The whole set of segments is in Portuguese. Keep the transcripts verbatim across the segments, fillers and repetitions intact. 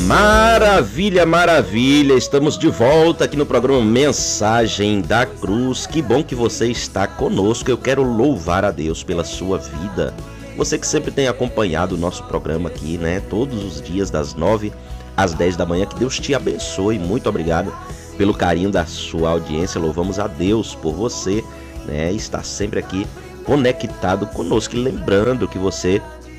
Maravilha, maravilha, estamos de volta aqui no programa Mensagem da Cruz. Que bom que você está conosco, eu quero louvar a Deus pela sua vida. Você que sempre tem acompanhado o nosso programa aqui, né, todos os dias das nove às dez da manhã, que Deus te abençoe, muito obrigado pelo carinho da sua audiência, louvamos a Deus por você, né, estar sempre aqui conectado conosco, e lembrando que você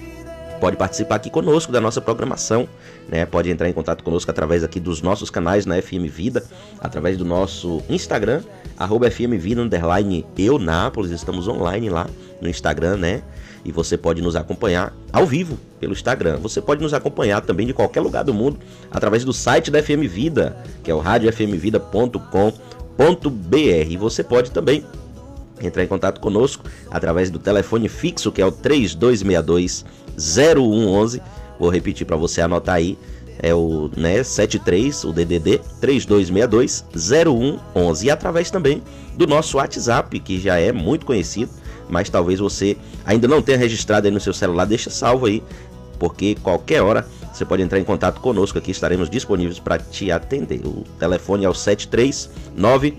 pode participar aqui conosco da nossa programação, né? Pode entrar em contato conosco através aqui dos nossos canais na F M Vida, através do nosso Instagram, arroba F M Vida, underline Eunápolis, estamos online lá no Instagram, né? E você pode nos acompanhar ao vivo pelo Instagram. Você pode nos acompanhar também de qualquer lugar do mundo através do site da F M Vida, que é o rádio f m vida ponto com ponto b r. E você pode também entrar em contato conosco através do telefone fixo, que é o três dois seis dois, zero um um um. Vou repetir para você anotar aí, é o né, setenta e três, o D D D três dois seis dois, zero um um um. E através também do nosso WhatsApp, que já é muito conhecido, mas talvez você ainda não tenha registrado aí no seu celular. Deixa salvo aí, porque qualquer hora você pode entrar em contato conosco aqui, estaremos disponíveis para te atender. O telefone é o sete três nove,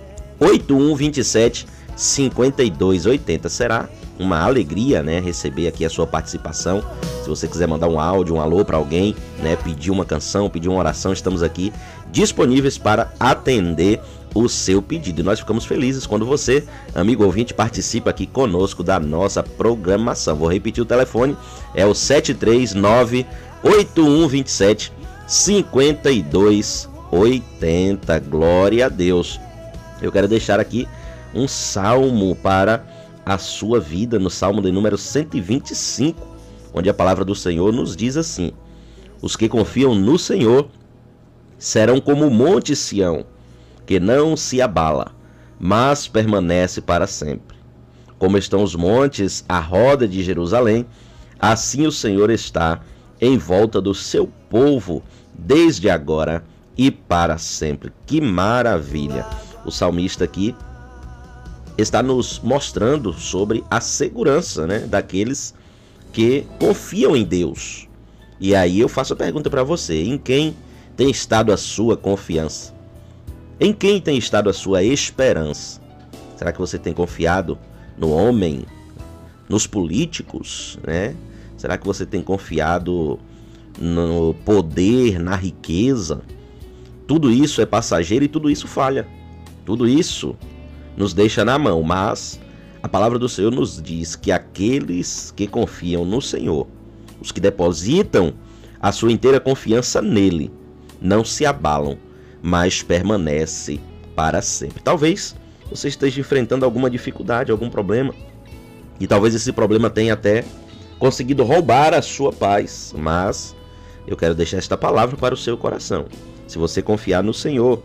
oito um dois sete, cinco dois oito zero. Será uma alegria, né, receber aqui a sua participação. Se você quiser mandar um áudio, um alô para alguém, né, pedir uma canção, pedir uma oração, estamos aqui disponíveis para atender o seu pedido. E nós ficamos felizes quando você, amigo ouvinte, participa aqui conosco da nossa programação. Vou repetir o telefone, é o sete três nove, oito um dois sete, cinco dois oito zero. Glória a Deus. Eu quero deixar aqui um salmo para a sua vida, no salmo de número cento e vinte e cinco, onde a palavra do Senhor nos diz assim: os que confiam no Senhor serão como o monte Sião, que não se abala, mas permanece para sempre. Como estão os montes à roda de Jerusalém, assim o Senhor está em volta do seu povo, desde agora e para sempre. Que maravilha! O salmista aqui está nos mostrando sobre a segurança, né, daqueles que confiam em Deus. E aí eu faço a pergunta para você: em quem tem estado a sua confiança? Em quem tem estado a sua esperança? Será que você tem confiado no homem, nos políticos, né? Será que você tem confiado no poder, na riqueza? Tudo isso é passageiro e tudo isso falha. Tudo isso nos deixa na mão, mas a palavra do Senhor nos diz que aqueles que confiam no Senhor, os que depositam a sua inteira confiança nele, não se abalam, mas permanece para sempre. Talvez você esteja enfrentando alguma dificuldade, algum problema, e talvez esse problema tenha até conseguido roubar a sua paz, mas eu quero deixar esta palavra para o seu coração. Se você confiar no Senhor,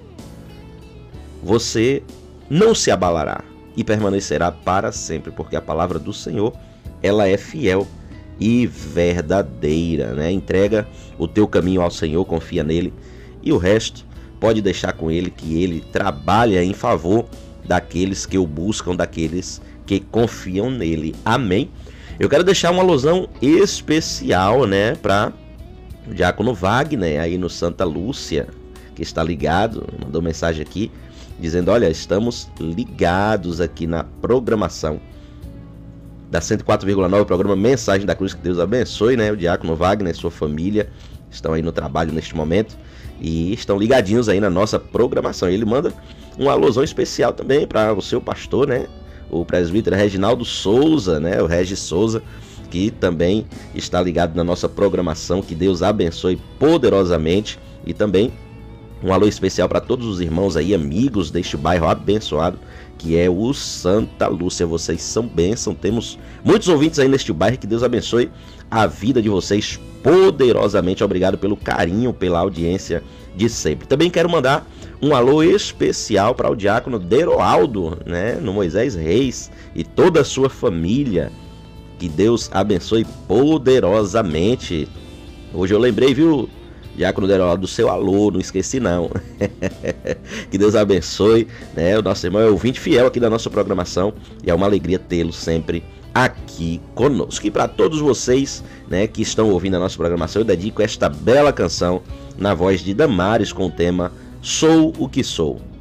você não se abalará e permanecerá para sempre, porque a palavra do Senhor, ela é fiel e verdadeira, né? Entrega o teu caminho ao Senhor, confia nele, e o resto pode deixar com ele, que ele trabalha em favor daqueles que o buscam, daqueles que confiam nele. Amém? Eu quero deixar uma alusão especial, né, para o diácono Wagner aí no Santa Lúcia, que está ligado, mandou mensagem aqui dizendo: olha, estamos ligados aqui na programação da cento e quatro vírgula nove, o programa Mensagem da Cruz. Que Deus abençoe, né? O diácono Wagner e sua família estão aí no trabalho neste momento e estão ligadinhos aí na nossa programação. E ele manda uma alusão especial também para o seu pastor, né? O presbítero Reginaldo Souza, né? O Regis Souza, que também está ligado na nossa programação. Que Deus abençoe poderosamente. E também um alô especial para todos os irmãos aí, amigos deste bairro abençoado, que é o Santa Lúcia. Vocês são bênção, temos muitos ouvintes aí neste bairro. Que Deus abençoe a vida de vocês poderosamente. Obrigado pelo carinho, pela audiência de sempre. Também quero mandar um alô especial para o diácono Deroaldo, né, no Moisés Reis, e toda a sua família. Que Deus abençoe poderosamente. Hoje eu lembrei, viu, diácono Deroaldo, do seu alô, não esqueci não. Que Deus abençoe, né? O nosso irmão é ouvinte fiel aqui da nossa programação e é uma alegria tê-lo sempre aqui conosco. E para todos vocês, né, que estão ouvindo a nossa programação, eu dedico esta bela canção na voz de Damares com o tema Sou o que Sou.